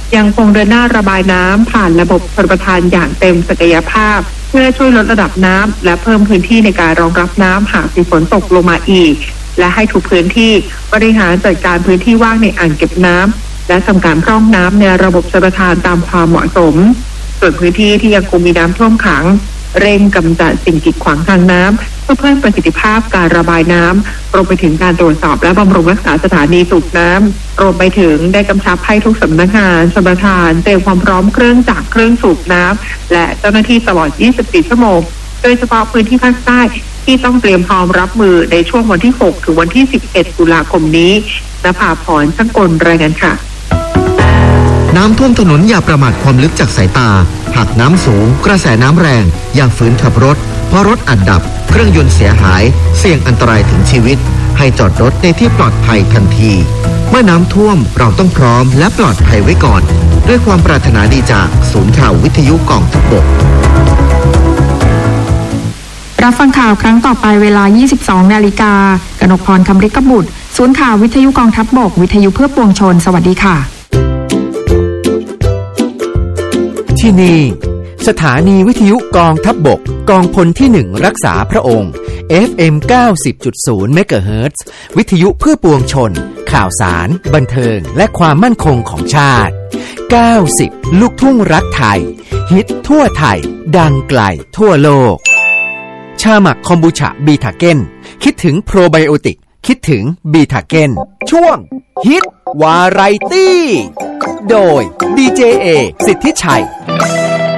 ยังคงเดินหน้าระบายน้ำผ่านระบบชลประทานอย่างเต็มศักยภาพเพื่อช่วยลดระดับน้ำและเพิ่มพื้นที่ในการรองรับน้ำหากมีฝนตกลงมาอีกและให้ทุกพื้นที่บริหารจัดการพื้นที่ว่างในอ่างเก็บน้ำและทำการพร่องน้ำในระบบชลประทานตามความเหมาะสมส่วนพื้นที่ที่ยังคงมีน้ำท่วมขังเร่งกำจัดสิ่งกีดขวางทางน้ำเพื่อเพิ่มประสิทธิภาพการระบายน้ำรวมไปถึงการตรวจสอบและบำรุงรักษาสถานีสูบน้ำรวมไปถึงได้กำชับให้ทุกสำนักงานชลประทานเตรียมความพร้อมเครื่องจักรเครื่องสูบน้ำและเจ้าหน้าที่ตลอด 24 ชั่วโมงโดยเฉพาะพื้นที่ภาคใต้ที่ต้องเตรียมพร้อมรับมือในช่วงวันที่ 6 ถึงวันที่ 11 ตุลาคมนี้ณภาพร ช่างกลรายงานค่ะน้ำท่วมถนนอย่าประมาทความลึกจากสายตาหากน้ำสูงกระแสน้ำแรงอย่าฝืนขับรถเพราะรถอาจดับเครื่องยนต์เสียหายเสี่ยงอันตรายถึงชีวิตให้จอดรถในที่ปลอดภัยทันทีเมื่อน้ำท่วมเราต้องพร้อมและปลอดภัยไว้ก่อนด้วยความปรารถนาดีจากศูนย์ข่าววิทยุกองทัพบกรับฟังข่าวครั้งต่อไปเวลา 22 นาฬิกา กนกพร คำฤกบุตรศูนย์ข่าววิทยุกองทัพบกวิทยุเพื่อปวงชนสวัสดีค่ะที่นี่สถานีวิทยุกองทัพบกกองพลที่1รักษาพระองค์ FM 90.0 เมกะเฮิรตซ์ วิทยุเพื่อปวงชนข่าวสารบันเทิงและความมั่นคงของชาติ90ลูกทุ่งรักไทยฮิตทั่วไทยดังไกลทั่วโลกชาหมักคอมบูชาบีทาเก้นคิดถึงโปรไบโอติกคิดถึงบีทาเก้นช่วงฮิตวาไรตี้โดยดีเจเอสิทธิชัย